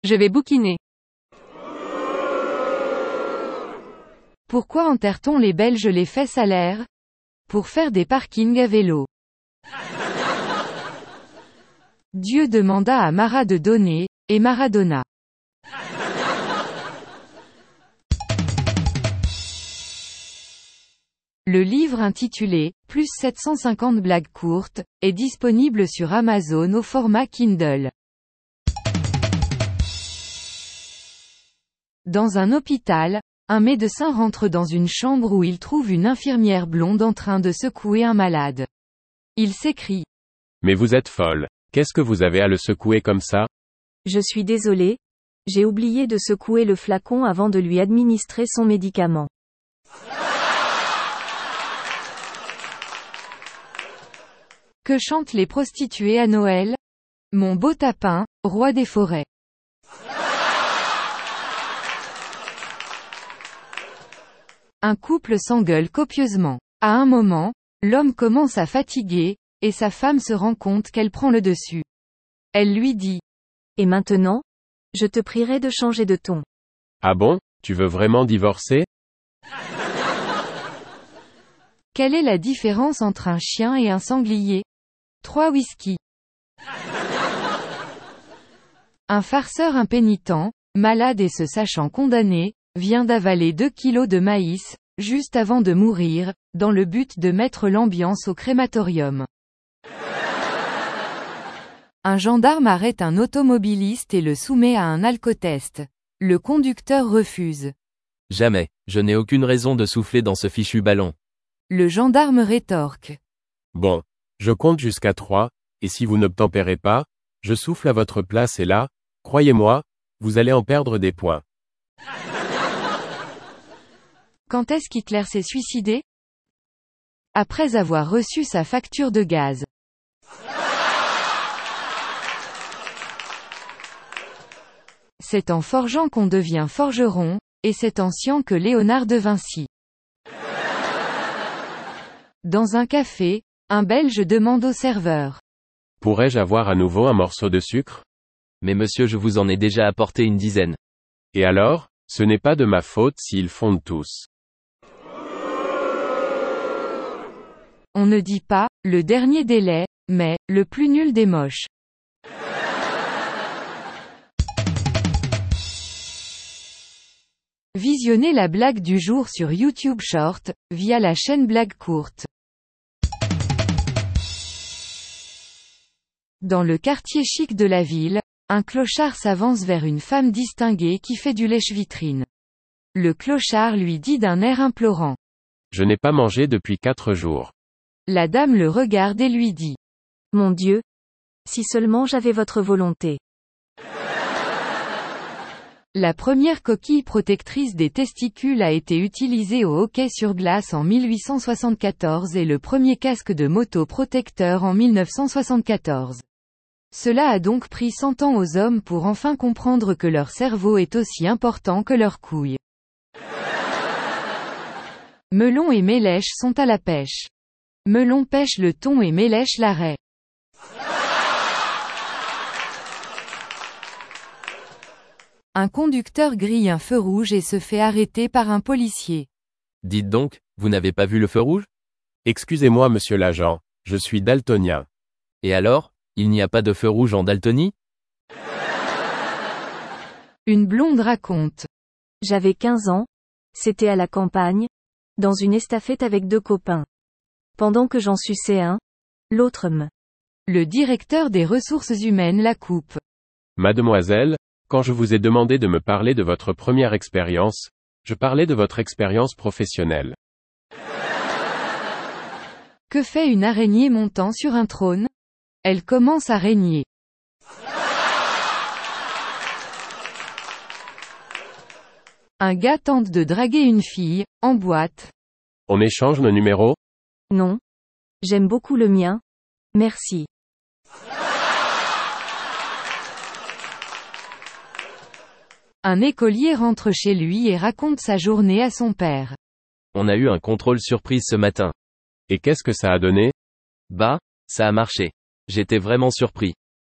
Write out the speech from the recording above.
Je vais bouquiner. Pourquoi enterre-t-on les Belges les fesses à l'air? Pour faire des parkings à vélo. Dieu demanda à Marat de donner, et Maradona. Le livre intitulé « Plus 750 blagues courtes » est disponible sur Amazon au format Kindle. Dans un hôpital, un médecin rentre dans une chambre où il trouve une infirmière blonde en train de secouer un malade. Il s'écrie. Mais vous êtes folle. Qu'est-ce que vous avez à le secouer comme ça? Je suis désolé. J'ai oublié de secouer le flacon avant de lui administrer son médicament. Que chantent les prostituées à Noël? Mon beau tapin, roi des forêts. Un couple s'engueule copieusement. À un moment, l'homme commence à fatiguer, et sa femme se rend compte qu'elle prend le dessus. Elle lui dit. Et maintenant? Je te prierai de changer de ton. Ah bon, tu veux vraiment divorcer? Quelle est la différence entre un chien et un sanglier? 3 whisky. Un farceur impénitent, malade et se sachant condamné, vient d'avaler 2 kilos de maïs, juste avant de mourir, dans le but de mettre l'ambiance au crématorium. Un gendarme arrête un automobiliste et le soumet à un alcotest. Le conducteur refuse. Jamais, je n'ai aucune raison de souffler dans ce fichu ballon. Le gendarme rétorque. Bon, je compte jusqu'à 3, et si vous n'obtempérez pas, je souffle à votre place et là, croyez-moi, vous allez en perdre des points. Quand est-ce qu'Hitler s'est suicidé? Après avoir reçu sa facture de gaz. C'est en forgeant qu'on devient forgeron, et c'est en sciant que Léonard de Vinci. Dans un café, un Belge demande au serveur. Pourrais-je avoir à nouveau un morceau de sucre? Mais monsieur, je vous en ai déjà apporté une dizaine. Et alors, ce n'est pas de ma faute s'ils fondent tous. On ne dit pas, le dernier délai, mais, le plus nul des moches. Visionnez la blague du jour sur YouTube Short, via la chaîne Blague Courte. Dans le quartier chic de la ville, un clochard s'avance vers une femme distinguée qui fait du lèche-vitrine. Le clochard lui dit d'un air implorant. Je n'ai pas mangé depuis 4 jours. La dame le regarde et lui dit. Mon Dieu! Si seulement j'avais votre volonté. La première coquille protectrice des testicules a été utilisée au hockey sur glace en 1874 et le premier casque de moto protecteur en 1974. Cela a donc pris 100 ans aux hommes pour enfin comprendre que leur cerveau est aussi important que leurs couilles. Melon et Mélèche sont à la pêche. Melon pêche le thon et Mélèche la raie. Un conducteur grille un feu rouge et se fait arrêter par un policier. Dites donc, vous n'avez pas vu le feu rouge? Excusez-moi monsieur l'agent, je suis daltonien. Et alors, il n'y a pas de feu rouge en Daltonie? Une blonde raconte. J'avais 15 ans. C'était à la campagne. Dans une estafette avec 2 copains. Pendant que j'en suçais un, l'autre me. Le directeur des ressources humaines la coupe. Mademoiselle, quand je vous ai demandé de me parler de votre première expérience, je parlais de votre expérience professionnelle. Que fait une araignée montant sur un trône? Elle commence à régner. Un gars tente de draguer une fille, en boîte. On échange nos numéros? Non. J'aime beaucoup le mien. Merci. Un écolier rentre chez lui et raconte sa journée à son père. On a eu un contrôle surprise ce matin. Et qu'est-ce que ça a donné? Bah, ça a marché. J'étais vraiment surpris.